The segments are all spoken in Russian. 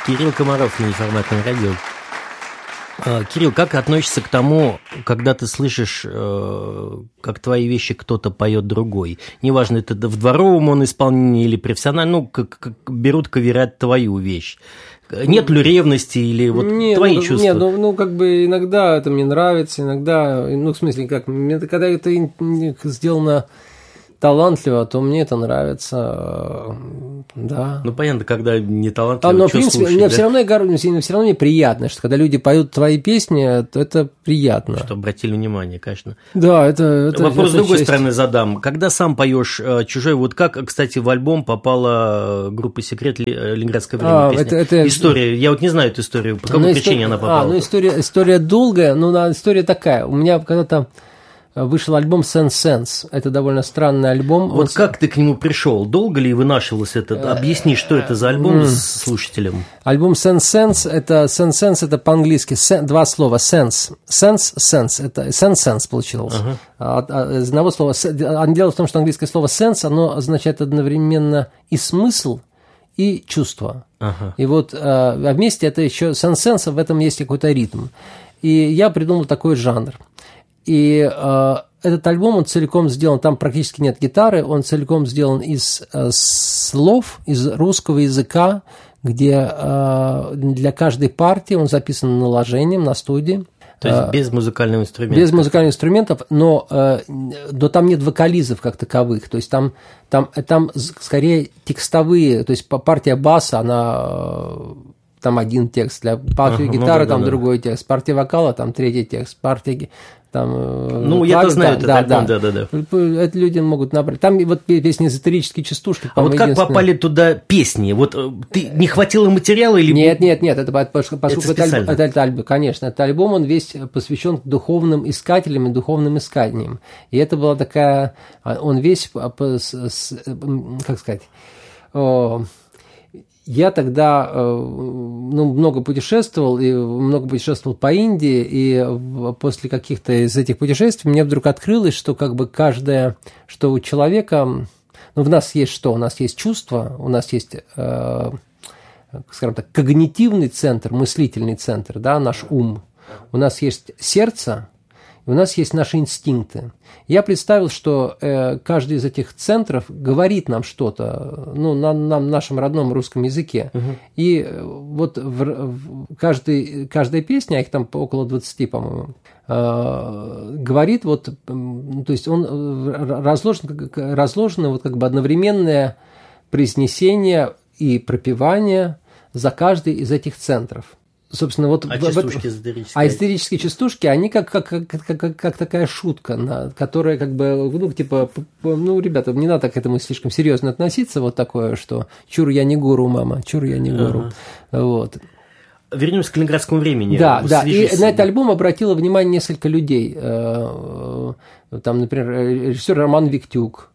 Кирилл Комаров на Неформатном радио. Кирилл, как относишься к тому, когда ты слышишь, как твои вещи кто-то поет другой? Неважно, это в дворовом он исполнении или профессионально, ну, как берут коверять твою вещь. Нет ли ревности или вот твои чувства? Нет, ну, как бы иногда это мне нравится, иногда, ну, в смысле, как, когда это сделано талантливо, то мне это нравится, да. Ну, понятно, когда не талантливо, но, в принципе, слушать, мне да? все равно мне приятно, что когда люди поют твои песни, то это приятно. Что обратили внимание, конечно. Да, это вопрос с другой стороны задам. Когда сам поешь чужой, вот как, кстати, в альбом попала группа «Секрет», «Ленинградское время» песня? Это история, я вот не знаю эту историю, по какой причине она попала? История долгая, история такая. У меня когда-то вышел альбом «Sense». Это довольно странный альбом. Вот как ты к нему пришел? Долго ли вынашивался этот? Объясни, что это за альбом слушателям. Альбом «Sense» это по-английски два слова «sense». «Sense» это «sense» получилось. Из одного слова. Дело в том, что английское слово «sense», оно означает одновременно и смысл, и чувство. И вот вместе это еще «sense», в этом есть какой-то ритм. И я придумал такой жанр. И этот альбом, он целиком сделан, там практически нет гитары, он целиком сделан из слов, из русского языка, где для каждой партии он записан наложением на студии. То есть без музыкального инструмента? Без музыкальных инструментов, но там нет вокализов как таковых, то есть там скорее текстовые, то есть партия баса, она... Там один текст, для партии гитары там другой текст, партия вокала там третий текст, партия там... я-то знаю этот альбом, да. Это люди могут набрать. Там вот песни «Эзотерические частушки». А вот как попали туда песни? Вот ты не хватило материала или... Нет, это поскольку это альбом, конечно, этот альбом, он весь посвящен духовным искателям и духовным исканиям. И это была такая... Он весь, как сказать... Я тогда много путешествовал по Индии, и после каких-то из этих путешествий мне вдруг открылось, что как бы что у человека, в нас есть что? У нас есть чувство, у нас есть, скажем так, когнитивный центр, мыслительный центр, да, наш ум, у нас есть сердце, у нас есть наши инстинкты. Я представил, что каждый из этих центров говорит нам что-то, на нашем родном русском языке. И вот каждая песня, их там около 20, по-моему, говорит, то есть он разложено вот как бы одновременное произнесение и пропевание за каждый из этих центров. Собственно, частушки эзотерические? А эзотерические частушки, они как такая шутка, которая как бы, ребята, не надо к этому слишком серьезно относиться, вот такое, что чур я не гуру, мама, чур я не гуру. Вот. Вернемся к «Ленинградскому времени». Да, и на этот альбом обратило внимание несколько людей. Там, например, режиссер Роман Виктюк,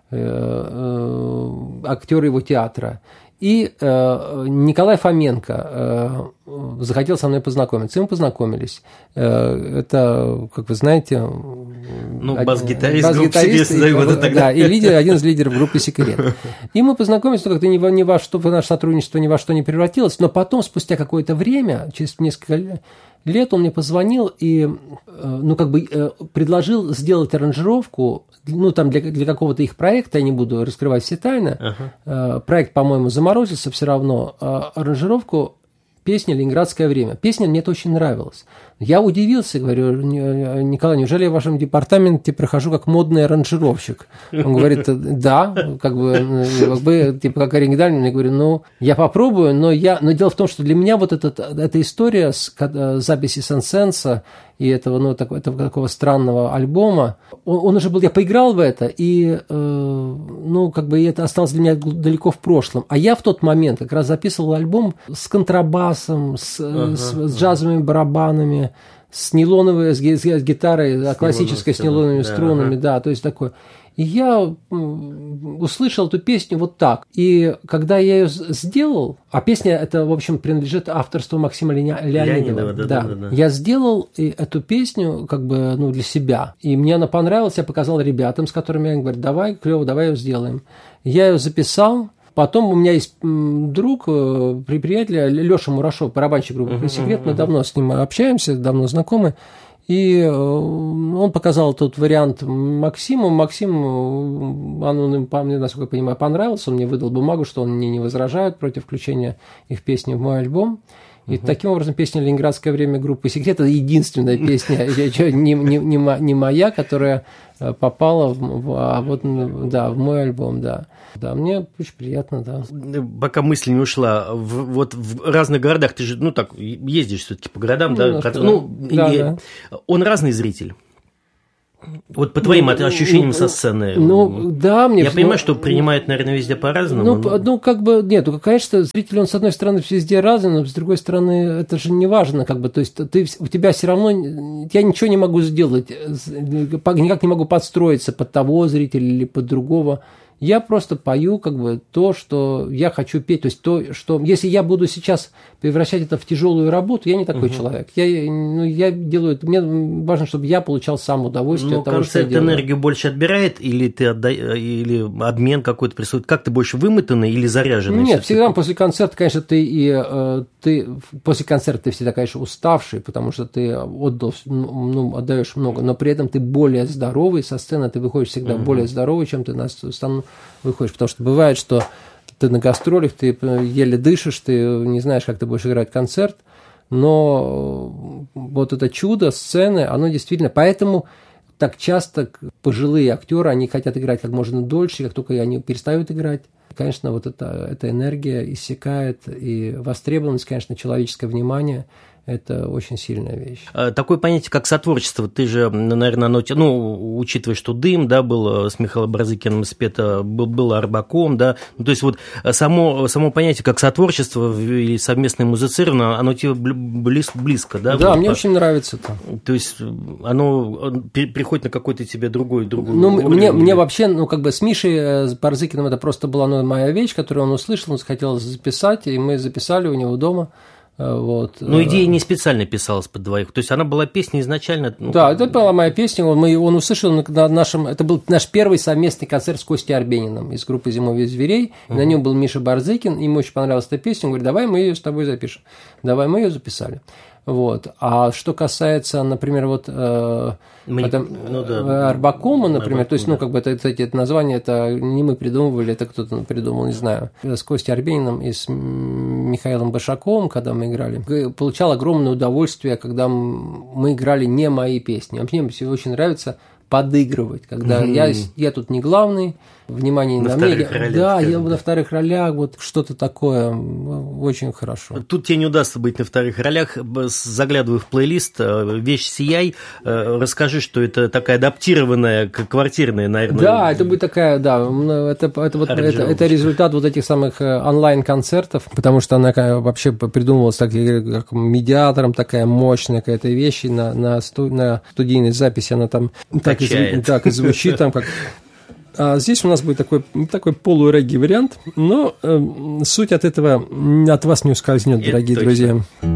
актер его театра. И Николай Фоменко захотел со мной познакомиться. И мы познакомились. Это, как вы знаете... бас-гитарист группы «Секрет». Да, и один из лидеров группы «Секрет». И мы познакомились, но как-то ни во что, наше сотрудничество ни во что не превратилось. Но потом, спустя какое-то время, через несколько лет, он мне позвонил и предложил сделать аранжировку, для какого-то их проекта, я не буду раскрывать все тайны. Проект, по-моему, заморозился все равно. Аранжировку песни «Ленинградское время». Песня мне это очень нравилась. Я удивился, говорю: Николай, неужели я в вашем департаменте прохожу как модный аранжировщик? Он говорит: да, как оригинально. Я говорю: я попробую, но дело в том, что для меня вот эта история с записи «Сенсенса» и этого такого странного альбома, он уже был, я поиграл в это, и это осталось для меня далеко в прошлом. А я в тот момент как раз записывал альбом с контрабасом, с джазовыми барабанами, с гитарой, классической с нейлоновыми струнами, да, то есть такое. И я услышал эту песню вот так. И когда я ее сделал, а песня это, в общем, принадлежит авторству Максима Леонидова. Да. Я сделал эту песню для себя. И мне она понравилась, я показал ребятам, с которыми я говорю: давай, клево, давай ее сделаем. Я ее записал. потом у меня есть друг, приятель Леша Мурашов, барабанщик группы «Секрет». Мы давно с ним общаемся, давно знакомы. И он показал тот вариант Максиму. Максим, он, насколько я понимаю, понравился. Он мне выдал бумагу, что он мне не возражает против включения их песни в мой альбом. И таким образом песня «Ленинградское время» группы «Секрет» – это единственная песня, не моя, которая попала в мой альбом, да. Да, мне очень приятно, да. Пока мысль не ушла, вот в разных городах ты же, ездишь все-таки по городам, да? Он разный зритель. Вот по твоим ощущениям со сцены. Я понимаю, что принимают, наверное, везде по-разному. Нет, конечно, зритель, он, с одной стороны, везде разный, но с другой стороны, это же не важно, то есть у тебя все равно, я ничего не могу сделать, никак не могу подстроиться под того зрителя или под другого. Я просто пою то, что я хочу петь. То есть то, что если я буду сейчас превращать это в тяжелую работу, я не такой человек. Я делаю это. Мне важно, чтобы я получал сам удовольствие от того, что я делаю. Концерт энергию больше отбирает, или или обмен какой-то присутствует? Как ты больше вымотанный или заряженный? Нет, всегда после концерта, конечно, ты после концерта ты всегда, конечно, уставший, потому что ты отдаешь много, но при этом ты более здоровый со сцены, ты выходишь всегда более здоровый, чем ты на сцену выходишь, потому что бывает, что ты на гастролях, ты еле дышишь, ты не знаешь, как ты будешь играть концерт, но вот это чудо сцены, оно действительно, поэтому так часто пожилые актеры, они хотят играть как можно дольше, как только они перестают играть. Конечно, вот эта энергия иссякает, и востребованность, конечно, человеческое внимание – это очень сильная вещь. Такое понятие, как сотворчество, ты же, наверное, учитывая, что «Дым», да, был с Михаилом Барзыкиным спето, был Арбаком, да, то есть вот само понятие как сотворчество или совместное музицирование, оно тебе близко, да? Да, мне очень нравится это. То есть оно приходит на какой-то тебе другой мне вообще, с Мишей Барзыкиным это просто была моя вещь, которую он услышал, он захотел записать, и мы записали у него дома. Вот. Но идея не специально писалась под двоих, то есть она была песня изначально. Да, это была моя песня, он услышал на нашем, это был наш первый совместный концерт с Костей Арбениным из группы «Зимовьих зверей», на нем был Миша Барзыкин, ему очень понравилась эта песня, он говорит, давай мы ее с тобой запишем, давай мы ее записали. Вот. А что касается, например, Арбакома, например, то есть, это название, это не мы придумывали, это кто-то придумал, не знаю. С Костей Арбениным и с Михаилом Башаковым, когда мы играли, получал огромное удовольствие, когда мы играли не мои песни. Мне очень нравится подыгрывать, когда я тут не главный, внимание на мне. Да, я на вторых ролях, вот что-то такое, очень хорошо. Тут тебе не удастся быть на вторых ролях. Заглядываю в плейлист «Вещь сияй», расскажи, что это такая адаптированная, квартирная, наверное. Да, это будет такая, да, это результат вот этих самых онлайн-концертов, потому что она вообще придумывалась как медиатором, такая мощная какая-то вещь, и на студийной записи она там так и звучит, там как... А здесь у нас будет такой полурегги вариант, но суть от этого от вас не ускользнет, дорогие друзья.